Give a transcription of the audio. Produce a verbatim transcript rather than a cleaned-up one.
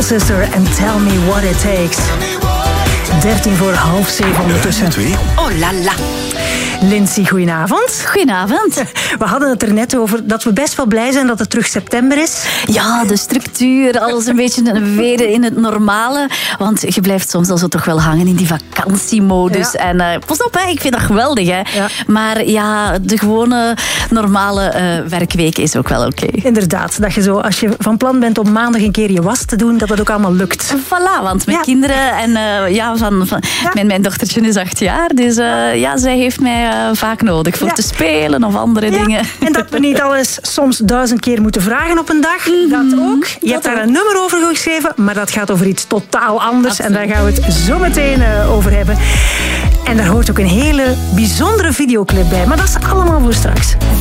Soul Sister and Tell Me What It Takes. dertien voor half zeven ondertussen. Oh la la. Lindsay, goedenavond. Goedenavond. We hadden het er net over dat we best wel blij zijn dat het terug september is. Ja, de structuur, alles een beetje weer in het normale. Want je blijft soms al zo toch wel hangen in die vakantiemodus. Ja. En uh, pas op, hè, ik vind dat geweldig. Hè. Ja. Maar ja, de gewone normale uh, werkweek is ook wel oké. Okay. Inderdaad, dat je zo, als je van plan bent om maandag een keer je was te doen, dat dat ook allemaal lukt. Voilà, want mijn ja. kinderen en uh, ja, van, van ja. Mijn, mijn dochtertje is acht jaar. Dus uh, ja, zij heeft mij uh, vaak nodig voor ja. te spelen of andere ja. dingen. En dat we niet alles soms duizend keer moeten vragen op een dag. Mm-hmm. Dat ook. Je dat hebt daar ook. Een nummer over geschreven, maar dat gaat over iets totaal anders. Absoluut. En daar gaan we het zo meteen uh, over hebben. En daar hoort ook een hele bijzondere videoclip bij. Maar dat is allemaal voor straks.